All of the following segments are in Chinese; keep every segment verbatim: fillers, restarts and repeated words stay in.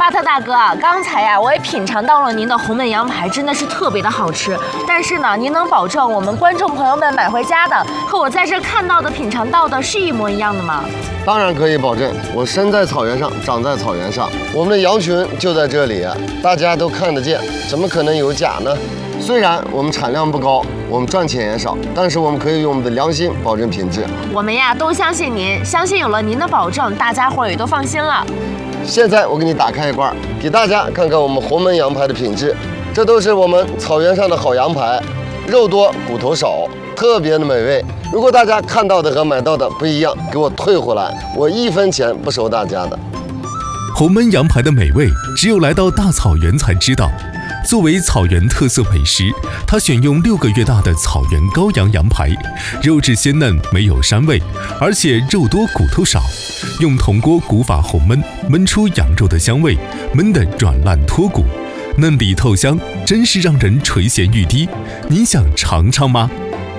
巴特大哥，刚才呀，我也品尝到了您的红焖羊排，真的是特别的好吃。但是呢，您能保证我们观众朋友们买回家的和我在这看到的、品尝到的是一模一样的吗？ 当然可以保证。我身在草原上，长在草原上，我们的羊群就在这里，大家都看得见，怎么可能有假呢？虽然我们产量不高，我们赚钱也少，但是我们可以用我们的良心保证品质。 我们呀都相信您，相信有了您的保证，大家伙也都放心了。 现在我给你打开一罐，给大家看看我们红焖羊排的品质。这都是我们草原上的好羊排，肉多骨头少，特别的美味。如果大家看到的和买到的不一样，给我退回来，我一分钱不收大家的。 红焖羊排的美味，只有来到大草原才知道。作为草原特色美食，它选用六个月大的草原羔羊羊排，肉质鲜嫩，没有膻味，而且肉多骨头少。用铜锅古法红焖，焖出羊肉的香味，焖得软烂脱骨，嫩里透香，真是让人垂涎欲滴。你想尝尝吗？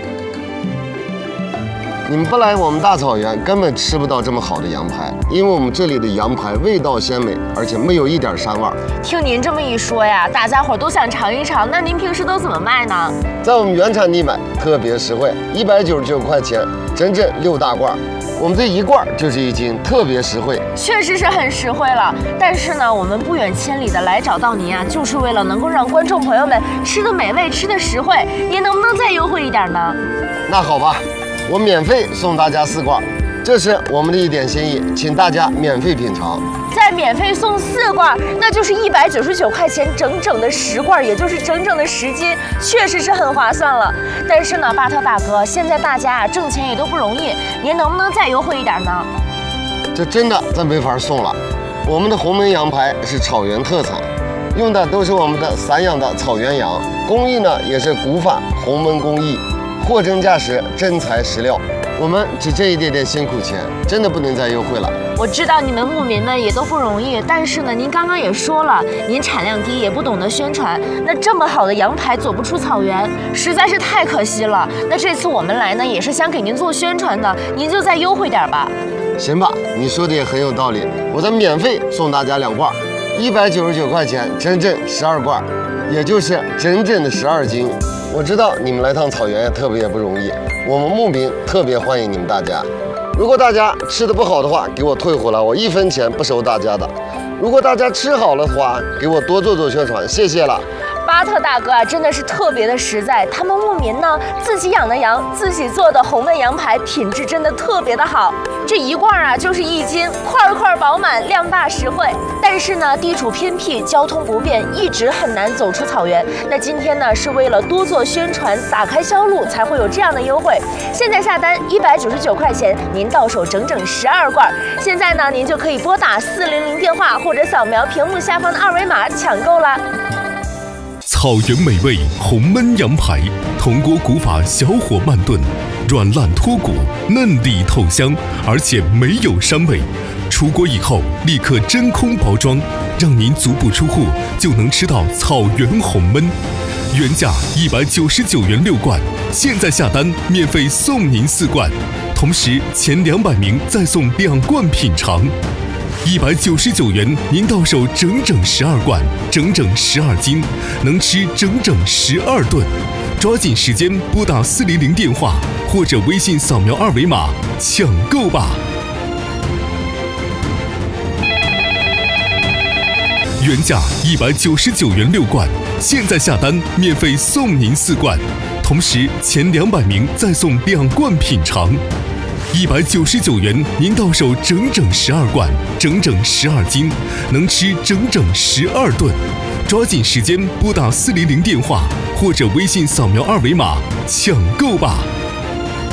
你们不来我们大草原，根本吃不到这么好的羊排，因为我们这里的羊排味道鲜美，而且没有一点膻味。 听您这么一说呀，大家伙都想尝一尝。那您平时都怎么卖呢？ 在我们原产地买，特别实惠，一百九十九块钱，整整六大罐。我们这一罐就是一斤，特别实惠。 确实是很实惠了。但是呢，我们不远千里的来找到您啊，就是为了能够让观众朋友们吃的美味，吃的实惠。您能不能再优惠一点呢？ 那好吧。我免费送大家四罐，这是我们的一点心意，请大家免费品尝。 再免费送四罐，那就是一百九十九块钱，整整的十罐，也就是整整的十斤，确实是很划算了。但是呢，巴特大哥，现在大家啊挣钱也都不容易，您能不能再优惠一点呢？ 这真的真没法送了。我们的红焖羊排是草原特产，用的都是我们的散养的草原羊，工艺呢也是古法红焖工艺。货真价实，真材实料。我们只这一点点辛苦钱，真的不能再优惠了。 我知道你们牧民们也都不容易，但是呢，您刚刚也说了，您产量低，也不懂得宣传。那这么好的羊排走不出草原，实在是太可惜了。那这次我们来呢，也是想给您做宣传的，您就再优惠点吧。 行吧，你说的也很有道理，我再免费送大家两罐，一百九十九块钱，整整十二罐，也就是整整的十二斤。我知道你们来趟草原也特别不容易，我们牧民特别欢迎你们大家。如果大家吃的不好的话，给我退回来，我一分钱不收大家的。如果大家吃好了的话，给我多做做宣传，谢谢了。 巴特大哥啊，真的是特别的实在。他们牧民呢，自己养的羊，自己做的红焖羊排，品质真的特别的好。这一罐啊，就是一斤，块块饱满，量大实惠。但是呢，地处偏僻，交通不便，一直很难走出草原。那今天呢，是为了多做宣传，打开销路，才会有这样的优惠。现在下单一百九十九块钱，您到手整整十二罐。现在呢，您就可以拨打四零零电话，或者扫描屏幕下方的二维码抢购啦。 草原美味红焖羊排，铜锅古法小火慢炖，软烂脱骨，嫩里透香，而且没有膻味。出锅以后立刻真空包装，让您足不出户就能吃到草原红焖。原价一百九十九元六罐，现在下单免费送您四罐，同时前两百名再送两罐品尝。一百九十九元，您到手整整十二罐，整整十二斤，能吃整整十二顿。抓紧时间拨打四零零电话，或者微信扫描二维码抢购吧。原价一百九十九元六罐，现在下单免费送您四罐，同时前两百名再送两罐品尝。一百九十九元，您到手整整十二罐，整整十二斤，能吃整整十二顿。抓紧时间拨打四零零电话，或者微信扫描二维码抢购吧。